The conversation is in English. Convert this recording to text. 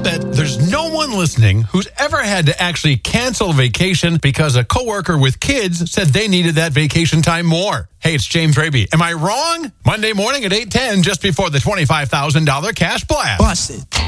bet there's no one listening who's ever had to actually cancel a vacation because a coworker with kids said they needed that vacation time more. Hey, it's James Raby. Am I wrong? Monday morning at 8:10, just before the $25,000 cash blast. Bust it.